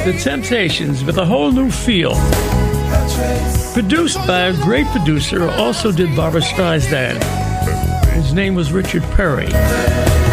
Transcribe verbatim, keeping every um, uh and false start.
The Temptations with a whole new feel. Produced by a great producer who also did Barbra Streisand. His name was Richard Perry.